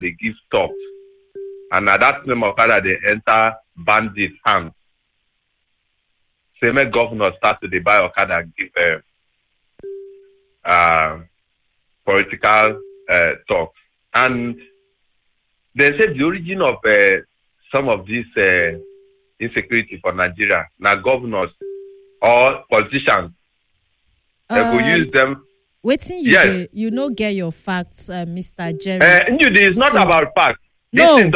they give stocks. And at that same Okada, they enter bandits' hands. Same governor start to buy Okada and give political talks. And they said the origin of some of this insecurity for Nigeria, now governors or politicians, they could use them. Waiting, you know, get your facts, Mr. Jerry. It's not about facts. No. You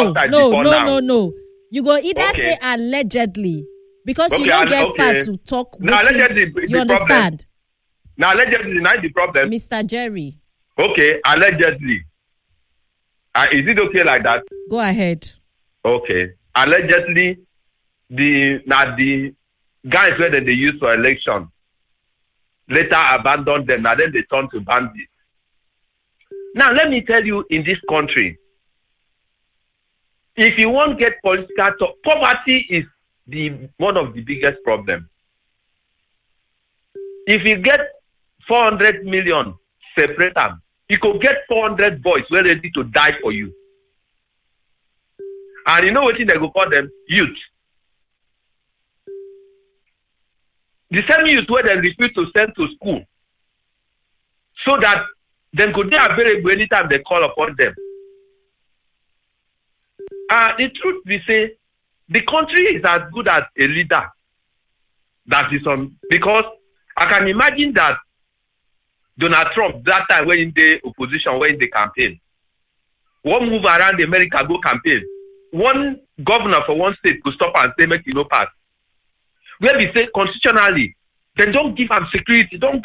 go either say allegedly, because you don't get facts to talk. Now, allegedly, you understand? Now, allegedly, not the problem. Mr. Jerry. Okay, allegedly. Is it okay like that? Go ahead. Okay. Allegedly, the guys where they use for election later abandoned them. Now then they turn to bandits. Now let me tell you, in this country, if you want to get political talk, poverty is one of the biggest problems. If you get 400 million, separate them. You could get 400 boys who are ready to die for you. And you know what they go call them? Youth. The same youth where they refuse to send to school. So that they could be available anytime they call upon them. The truth we say, the country is as good as a leader. That is because I can imagine that Donald Trump, that time when in the opposition, when in the campaign, one move around America, go campaign. One governor for one state could stop and say, make you no pass. Where we say constitutionally, then don't give them security, don't